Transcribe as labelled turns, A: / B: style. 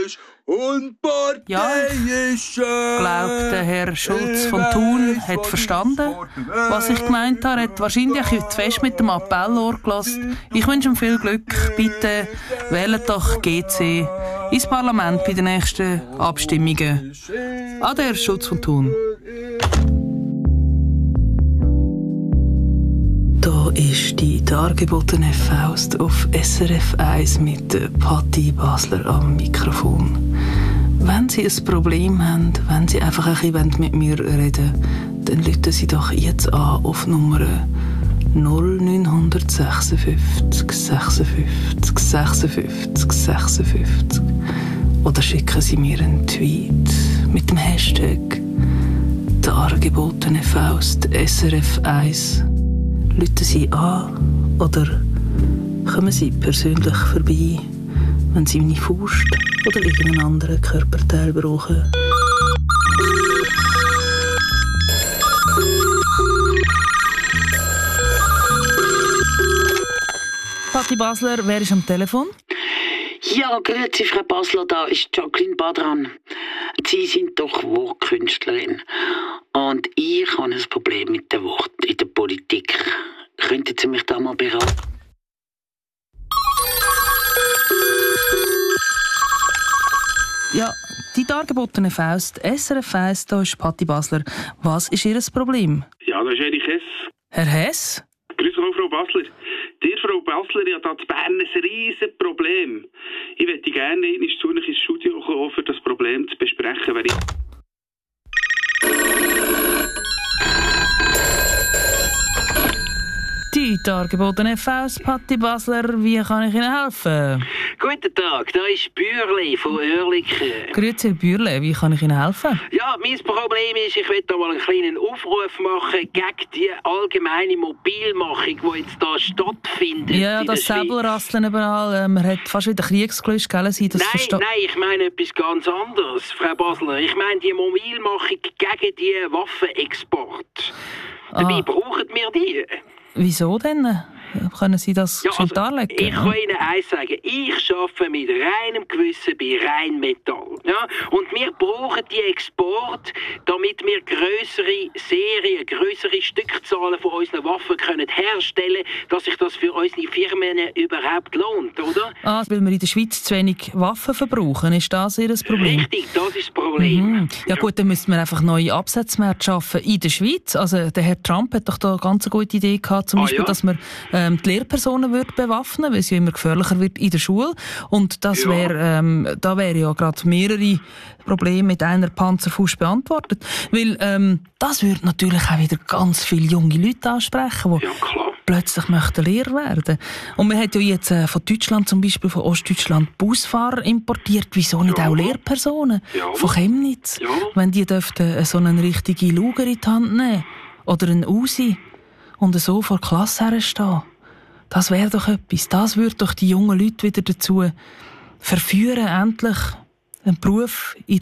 A: Ja, ich glaube, der Herr Schulz von Thun hat verstanden, was ich gemeint habe. Er hat wahrscheinlich zu fest mit dem Appellohr gelassen. Ich wünsche ihm viel Glück. Bitte wählt doch GC ins Parlament bei den nächsten Abstimmungen. Ade, Herr Schulz von Thun. Da ist die dargebotene Faust auf SRF 1 mit Patti Basler am Mikrofon. Wenn Sie ein Problem haben, wenn Sie einfach ein bisschen mit mir reden wollen, dann rufen Sie doch jetzt an auf Nummer 0956 56 56 56 oder schicken Sie mir einen Tweet mit dem Hashtag dargebotene Faust SRF 1. Rufen Sie an oder kommen Sie persönlich vorbei, wenn Sie meine Faust oder irgendeinen anderen Körperteil brauchen. Patti Basler, wer ist am Telefon?
B: Ja, grüezi, Frau Basler, da ist Jacqueline Badran. Sie sind doch Wortkünstlerin. Und ich habe ein Problem mit den Worten in der Politik. Könnten Sie mich da mal beraten?
A: Ja, die dargebotene Faust, SRF 1, da ist Patti Basler. Was ist Ihr Problem?
C: Ja, das ist Erich Hess.
A: Herr Hess?
C: Grüß Gott, Frau Basler. Dir, Frau Basler, ja, da in Bern ein riesen Problem. Ich möchte gerne zu euch ins Studio kommen, um das Problem zu besprechen.
A: Die dargebotene Faust, Patti Basler, wie kann ich Ihnen helfen?
B: Guten Tag, da ist Bürli von Oerlikon.
A: Grüezi, Herr Bürle, wie kann ich Ihnen helfen?
B: Ja, mein Problem ist, ich will da mal einen kleinen Aufruf machen gegen die allgemeine Mobilmachung, die jetzt da stattfindet.
A: Ja, das Säbelrasseln überall, man hat fast wieder Kriegsgelüste, gell?
B: Nein, ich meine etwas ganz anderes, Frau Basler. Ich meine die Mobilmachung gegen die Waffenexport. Dabei brauchen wir die.
A: Wieso denn? Können Sie das schon darlegen?
B: Ich kann Ihnen eins sagen. Ich arbeite mit reinem Gewissen bei Rheinmetall. Ja? Und wir brauchen die Export, damit wir grössere Serien, grössere Stückzahlen von unseren Waffen können herstellen, dass sich das für unsere Firmen überhaupt lohnt, oder?
A: Weil wir in der Schweiz zu wenig Waffen verbrauchen. Ist das Ihr Problem?
B: Richtig, das ist das Problem.
A: Ja gut, dann müssten wir einfach neue Absatzmärkte schaffen in der Schweiz. Also der Herr Trump hat doch da eine ganz gute Idee gehabt, zum Beispiel, dass man die Lehrpersonen wird bewaffnen, weil es ja immer gefährlicher wird in der Schule. Und das wäre, da wäre ja gerade mehrere Probleme mit einer Panzerfaust beantwortet. Weil das würde natürlich auch wieder ganz viele junge Leute ansprechen, die plötzlich möchten Lehrer werden. Und man hat ja jetzt von Deutschland, zum Beispiel von Ostdeutschland, Busfahrer importiert. Wieso nicht auch Lehrpersonen von Chemnitz? Wenn die dürften so eine richtige Luger in die Hand nehmen oder einen Uzi und so vor der Klasse herstehen. Das wäre doch etwas. Das würde doch die jungen Leute wieder dazu verführen, endlich einen Beruf in